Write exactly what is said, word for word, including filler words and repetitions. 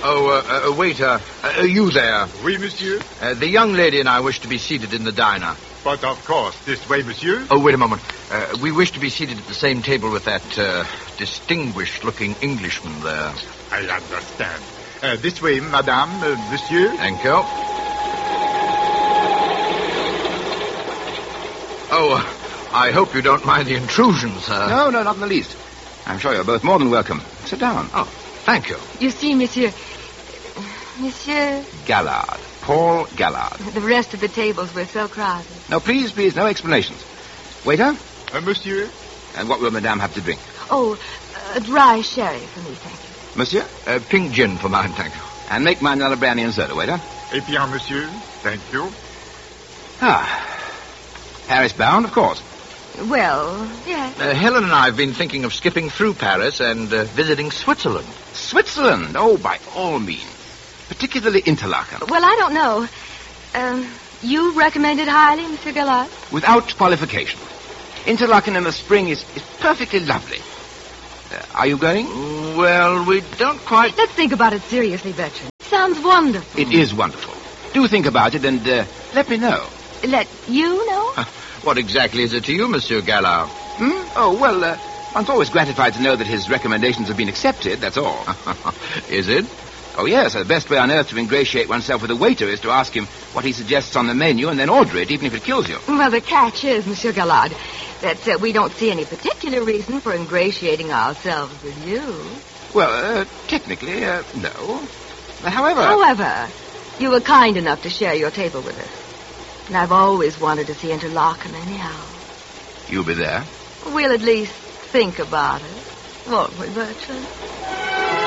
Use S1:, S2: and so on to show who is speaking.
S1: Oh, uh, uh, waiter, uh, you there.
S2: Oui, monsieur.
S1: Uh, the young lady and I wish to be seated in the diner.
S2: But of course, this way, monsieur.
S1: Oh, wait a moment. Uh, we wish to be seated at the same table with that uh, distinguished-looking Englishman there.
S2: I understand. Uh, this way, madame, uh, monsieur.
S1: Thank you. Oh, uh, I hope you don't mind the intrusion, sir.
S3: No, no, not in the least. I'm sure you're both more than welcome. Sit down.
S1: Oh, thank you.
S4: You see, monsieur... Monsieur...
S3: Gallard. Paul Gallard.
S4: The rest of the tables were so crowded.
S3: No, please, please, no explanations. Waiter?
S2: Uh, monsieur.
S3: And what will madame have to drink?
S4: Oh, a dry sherry for me, thank you.
S3: Monsieur?
S1: Uh, pink gin for mine, thank you.
S3: And make mine another brandy and soda, waiter.
S2: Eh bien, monsieur. Thank you.
S3: Ah. Paris bound, of course.
S4: Well, yes.
S1: Uh, Helen and I have been thinking of skipping through Paris and uh, visiting Switzerland.
S3: Switzerland? Oh, by all means. Particularly Interlaken.
S4: Well, I don't know. Um, you recommend it highly, Monsieur Gallard?
S3: Without qualification. Interlaken in the spring is, is perfectly lovely. Uh, are you going?
S1: Well, we don't quite...
S4: Let's think about it seriously, Bertrand. Sounds wonderful.
S3: It is wonderful. Do think about it and uh, let me know.
S4: Let you know?
S1: What exactly is it to you, Monsieur Gallard?
S3: Hmm? Oh, well, uh, one's always gratified to know that his recommendations have been accepted, that's all.
S1: Is it?
S3: Oh, yes, the best way on earth to ingratiate oneself with a waiter is to ask him what he suggests on the menu and then order it, even if it kills you.
S4: Well, the catch is, Monsieur Gallard, that uh, we don't see any particular reason for ingratiating ourselves with you.
S3: Well, uh, technically, uh, no. However...
S4: However, you were kind enough to share your table with us. And I've always wanted to see Interlaken anyhow.
S3: You'll be there?
S4: We'll at least think about it, won't we, Bertrand?